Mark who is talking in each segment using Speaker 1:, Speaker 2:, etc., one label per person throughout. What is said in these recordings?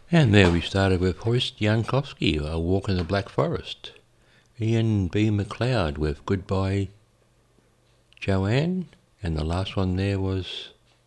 Speaker 1: And there we started with Horst Jankowski, A Walk in the Black Forest. Ian B. McLeod with Goodbye Joanne. And the last one there was...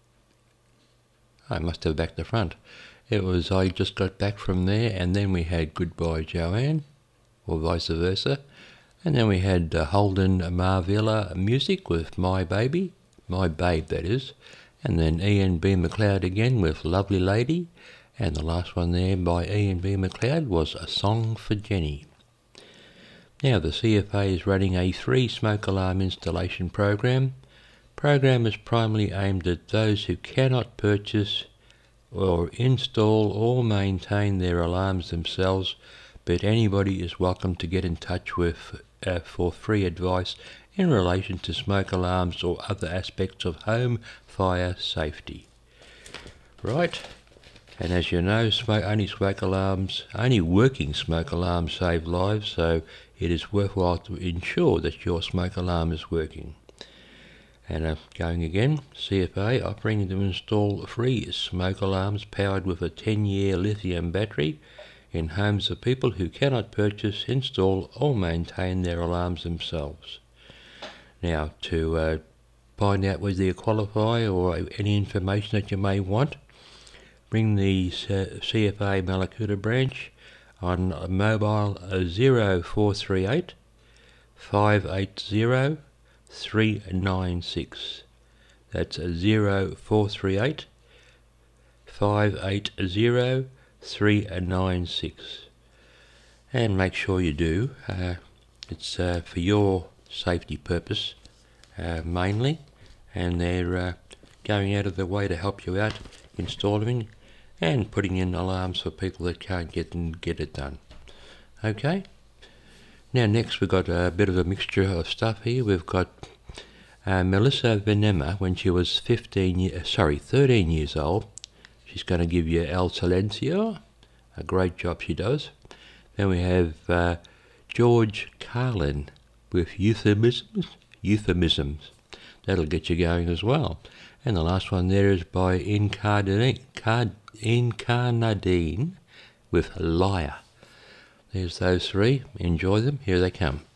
Speaker 1: I must have back to front. It was I Just Got Back From There, and then we had Goodbye Joanne, or vice versa. And then we had Holden Marvilla Music with My Baby, My Babe that is. And then Ian B. McLeod again with Lovely Lady. And the last one there by Ian B. McLeod was A Song for Jenny. Now the CFA is running a free smoke alarm installation program. Program is primarily aimed at those who cannot purchase or install or maintain their alarms themselves, but anybody is welcome to get in touch with for free advice in relation to smoke alarms or other aspects of home fire safety. Right, and as you know, only working smoke alarms save lives, so it is worthwhile to ensure that your smoke alarm is working. And going again, CFA offering to install free smoke alarms powered with a 10-year lithium battery in homes of people who cannot purchase, install or maintain their alarms themselves. Now, to find out whether you qualify or any information that you may want, ring the CFA Mallacoota branch on mobile 0438 580 396. That's 0438 580 396. And make sure you do. It's for your safety purpose mainly, and they're going out of their way to help you out installing and putting in alarms for people that can't get it done. Okay. Now next we've got a bit of a mixture of stuff here. We've got Melissa Venema when she was 13 years old. She's going to give you El Silencio, a great job she does. Then we have George Carlin with Euphemisms. That'll get you going as well. And the last one there is by Incarnadine with Liar. There's those three. Enjoy them. Here they come.